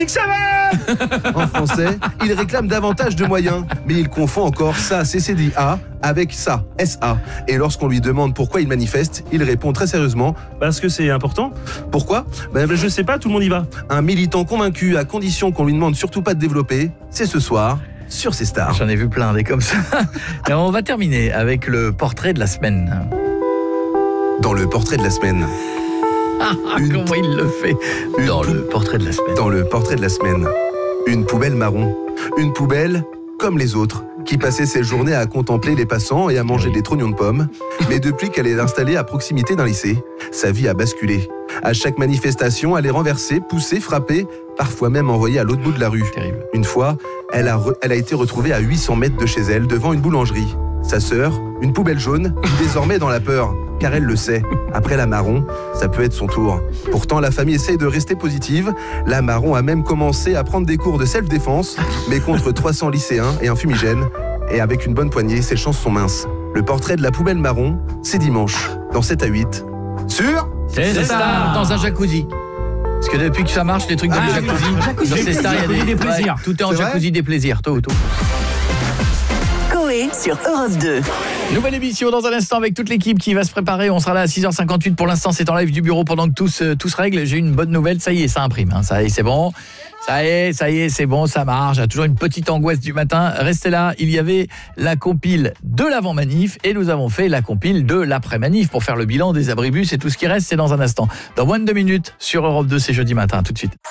Ça va. En français, il réclame davantage de moyens, mais il confond encore ça, CCDA, avec ça, SA. Et lorsqu'on lui demande pourquoi il manifeste, il répond très sérieusement « Parce que c'est important ». Pourquoi ? Je sais pas, tout le monde y va. Un militant convaincu, à condition qu'on lui demande surtout pas de développer, c'est ce soir sur ces stars. J'en ai vu plein des comme ça. Et on va terminer avec le portrait de la semaine. Dans le portrait de la semaine. Comment il le fait. Dans le portrait de la semaine. Dans le portrait de la semaine. Une poubelle marron. Une poubelle comme les autres, qui passait ses journées à contempler les passants et à manger des trognons de pommes. Mais depuis qu'elle est installée à proximité d'un lycée, sa vie a basculé. À chaque manifestation, elle est renversée, poussée, frappée, parfois même envoyée à l'autre bout de la rue. Terrible. Une fois, elle a été retrouvée à 800 mètres de chez elle, devant une boulangerie. Sa sœur, une poubelle jaune, vit désormais dans la peur, car elle le sait. Après la marron, ça peut être son tour. Pourtant, la famille essaye de rester positive. La marron a même commencé à prendre des cours de self-défense, mais contre 300 lycéens et un fumigène. Et avec une bonne poignée, ses chances sont minces. Le portrait de la poubelle marron, c'est dimanche, dans 7 à 8. Sur C'est ça, dans un jacuzzi. Parce que depuis que ça marche, les trucs dans les jacuzzi, sur ces stars, il y a des plaisirs. Tout est en jacuzzi des plaisirs, tout. Coé sur Europe 2. Nouvelle émission dans un instant avec toute l'équipe qui va se préparer. On sera là à 6h58. Pour l'instant, c'est en live du bureau pendant que tout se règle. J'ai une bonne nouvelle. Ça y est, ça imprime. Ça y est, c'est bon. Ça y est, c'est bon, ça marche. Il y a toujours une petite angoisse du matin. Restez là. Il y avait la compile de l'avant-manif et nous avons fait la compile de l'après-manif pour faire le bilan des abribus et tout ce qui reste. C'est dans un instant. Dans moins de 2 minutes sur Europe 2, c'est jeudi matin. Tout de suite.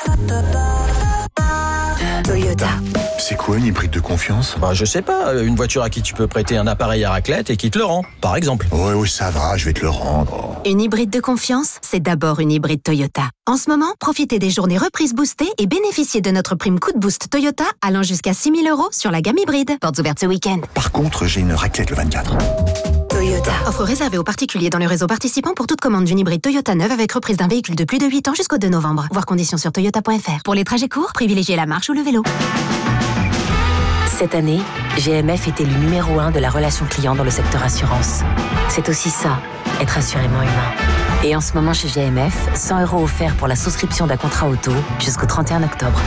Toyota. C'est quoi une hybride de confiance ? Je sais pas, une voiture à qui tu peux prêter un appareil à raclette et qui te le rend, par exemple. Oui, ça va, je vais te le rendre. Une hybride de confiance, c'est d'abord une hybride Toyota. En ce moment, profitez des journées reprises boostées et bénéficiez de notre prime coup de boost Toyota allant jusqu'à 6 000 € sur la gamme hybride. Portes ouvertes ce week-end. Par contre, j'ai une raclette le 24. Toyota. Offre réservée aux particuliers dans le réseau participant pour toute commande d'une hybride Toyota neuve avec reprise d'un véhicule de plus de 8 ans jusqu'au 2 novembre. Voir conditions sur toyota.fr. Pour les trajets courts, privilégiez la marche ou le vélo. Cette année, GMF était le numéro 1 de la relation client dans le secteur assurance. C'est aussi ça, être assurément humain. Et en ce moment chez GMF, 100 € offerts pour la souscription d'un contrat auto jusqu'au 31 octobre.